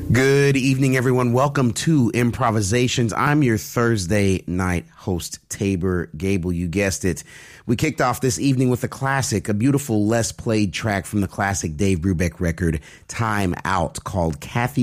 Good evening, everyone. Welcome to Improvisations. I'm your Thursday night host, Tabor Gable. You guessed it. We kicked off this evening with a classic, a beautiful, less played track from the classic Dave Brubeck record, Time Out, called Kathy